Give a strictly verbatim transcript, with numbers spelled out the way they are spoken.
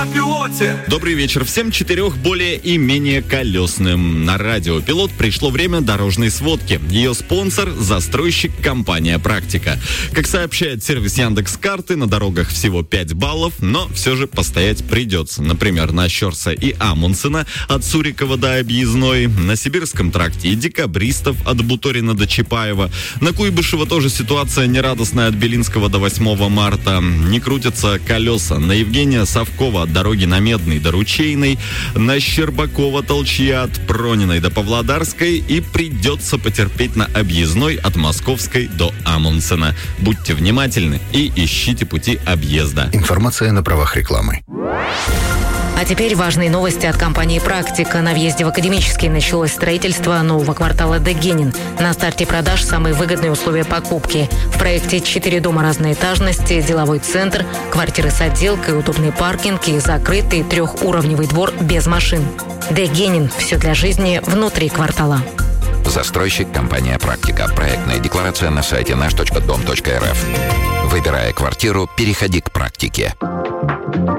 на пилоте. Добрый вечер всем четырех более и менее колесным. На радио «Пилот» пришло время дорожной сводки. Ее спонсор – застройщик компания «Практика». Как сообщает сервис Яндекс.Карты, на дорогах всего пять баллов, но все же постоять придется. Например, на Щорса и Амундсена от Сурикова до Объездной, на Сибирском тракте и Декабристов от Буторина до Чапаева. На Куйбышева тоже ситуация нерадостная от Белинского до восьмого марта. Не крутятся колеса. На Евгения Совкова от дороги на Медный до Ручейной, на Щербакова Толчья от Прониной до Павлодарской, и придется потерпеть на Объездной от Московской до Амундсена. Будьте внимательны и ищите пути объезда. Информация на правах рекламы. А теперь важные новости от компании «Практика». На въезде в Академический началось строительство нового квартала Дегенин. На старте продаж самые выгодные условия покупки. В проекте четыре дома разной этажности, деловой центр, квартиры с отделкой, удобный паркинг и закрытый трехуровневый двор без машин. Дегенин. Все для жизни внутри квартала. Застройщик компания «Практика». Проектная декларация на сайте наш точка дом точка эр эф. Выбирая квартиру, переходи к «Практике».